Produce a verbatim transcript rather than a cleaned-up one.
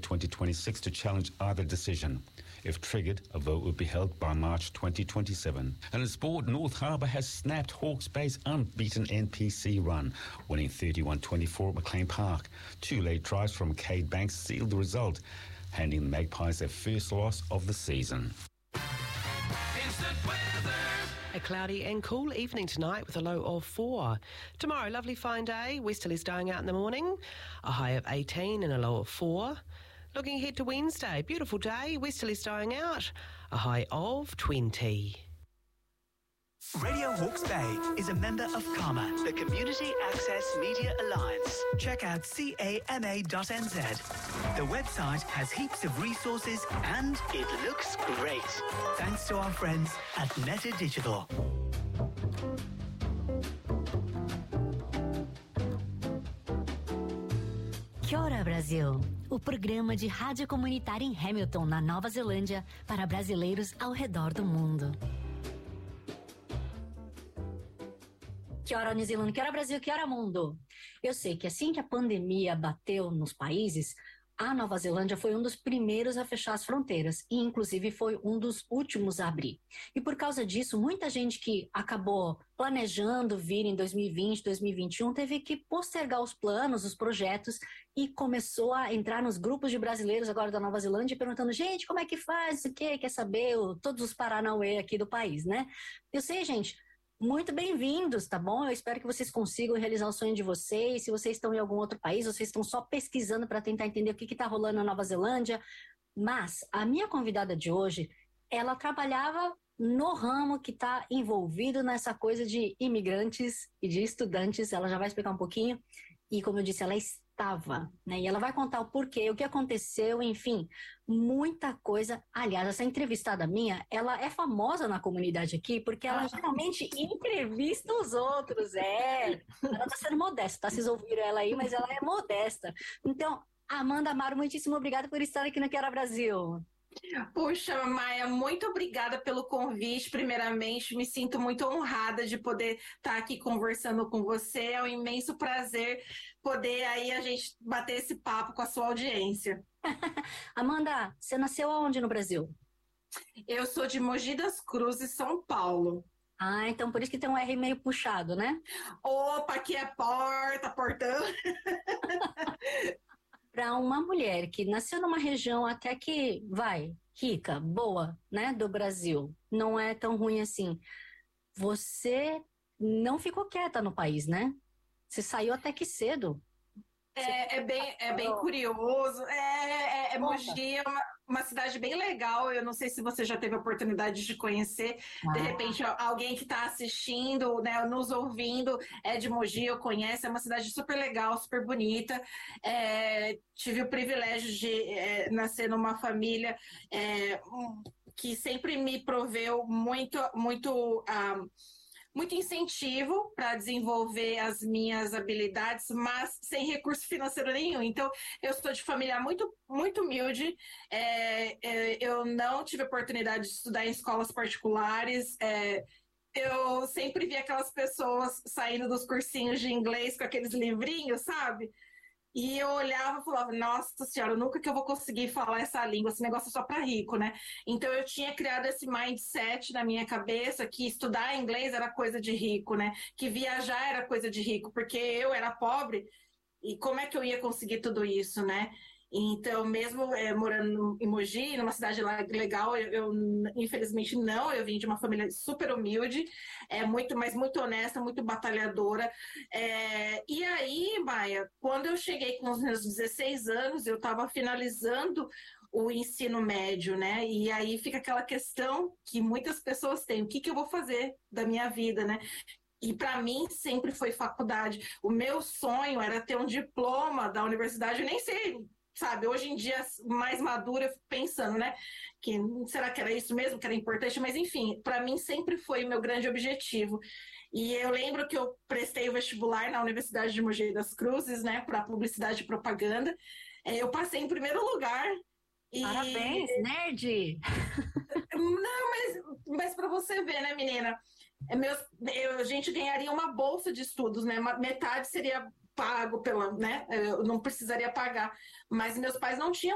twenty twenty-six to challenge either decision. If triggered, a vote will be held by March twenty twenty-seven. And in sport, North Harbour has snapped Hawke's Bay's unbeaten N P C run, winning thirty-one twenty-four at McLean Park. Two late tries from Cade Banks sealed the result, handing the Magpies their first loss of the season. Instant weather. A cloudy and cool evening tonight with a low of four. Tomorrow, lovely fine day. Westerlies dying out in the morning. A high of eighteen and a low of four. Looking ahead to Wednesday, beautiful day. Westerlies dying out. A high of twenty. Radio Hawke's Bay is a member of CAMA, the Community Access Media Alliance. Check out C A M A dot N Z. The website has heaps of resources and it looks great. Thanks to our friends at Meta Digital. Kia ora, Brasil! O programa de rádio comunitária em Hamilton, na Nova Zelândia, para brasileiros ao redor do mundo. Que hora New Zealand, que hora Brasil, que hora mundo. Eu sei que assim que a pandemia bateu nos países, a Nova Zelândia foi um dos primeiros a fechar as fronteiras e inclusive foi um dos últimos a abrir. E por causa disso, muita gente que acabou planejando vir em dois mil e vinte, dois mil e vinte e um, teve que postergar os planos, os projetos e começou a entrar nos grupos de brasileiros agora da Nova Zelândia perguntando, gente, como é que faz, o que, quer saber, o, todos os Paranauê aqui do país, né? Eu sei, gente, muito bem-vindos, tá bom? Eu espero que vocês consigam realizar o sonho de vocês. Se vocês estão em algum outro país, vocês estão só pesquisando para tentar entender o que está rolando na Nova Zelândia. Mas a minha convidada de hoje, ela trabalhava no ramo que está envolvido nessa coisa de imigrantes e de estudantes. Ela já vai explicar um pouquinho. E como eu disse, ela estava, né? E ela vai contar o porquê, o que aconteceu, enfim, muita coisa. Aliás, essa entrevistada minha, ela é famosa na comunidade aqui, porque ela ah. geralmente entrevista os outros, é. Ela tá sendo modesta, tá? Vocês ouviram ela aí, mas ela é modesta. Então, Amanda Amaro, muitíssimo obrigada por estar aqui no Que Hora Brasil. Puxa, Maia, muito obrigada pelo convite. Primeiramente, me sinto muito honrada de poder estar aqui conversando com você. É um imenso prazer poder aí a gente bater esse papo com a sua audiência. Amanda, você nasceu aonde no Brasil? Eu sou de Mogi das Cruzes, São Paulo. Ah, então por isso que tem um R meio puxado, né? Opa, aqui é porta, portão. Para uma mulher que nasceu numa região até que, vai, rica, boa, né, do Brasil, não é tão ruim assim. Você não ficou quieta no país, né? Você saiu até que cedo. É, é, bem, é bem curioso. É, é, é Mogi é uma, uma cidade bem legal. Eu não sei se você já teve a oportunidade de conhecer. Ah. De repente, alguém que está assistindo, né, nos ouvindo, é de Mogi, eu conheço. É uma cidade super legal, super bonita. É, tive o privilégio de é, nascer numa família é, um, que sempre me proveu muito, muito um, muito incentivo para desenvolver as minhas habilidades, mas sem recurso financeiro nenhum. Então, eu sou de família muito, muito humilde. É, é, eu não tive oportunidade de estudar em escolas particulares. É, eu sempre vi aquelas pessoas saindo dos cursinhos de inglês com aqueles livrinhos, sabe? E eu olhava e falava, nossa senhora, nunca que eu vou conseguir falar essa língua, esse negócio é só para rico, né? Então eu tinha criado esse mindset na minha cabeça que estudar inglês era coisa de rico, né? Que viajar era coisa de rico, porque eu era pobre e como é que eu ia conseguir tudo isso, né? Então, mesmo é, morando em Mogi, numa cidade legal, eu, eu infelizmente não, eu vim de uma família super humilde, é, muito, mas muito honesta, muito batalhadora. É, e aí, Maia, quando eu cheguei com os meus dezesseis anos, eu estava finalizando o ensino médio, né? E aí fica aquela questão que muitas pessoas têm, o que, que eu vou fazer da minha vida, né? E para mim sempre foi faculdade. O meu sonho era ter um diploma da universidade, eu nem sei... Sabe, hoje em dia, mais madura, eu fico pensando, né? Que, será que era isso mesmo que era importante? Mas, enfim, para mim sempre foi o meu grande objetivo. E eu lembro que eu prestei o vestibular na Universidade de Mogi das Cruzes, né? Para publicidade e propaganda. Eu passei em primeiro lugar. E... Parabéns, nerd! Não, mas, mas para você ver, né, menina? Meus, eu, a gente ganharia uma bolsa de estudos, né? Metade seria... pago pela, né? Eu não precisaria pagar, mas meus pais não tinham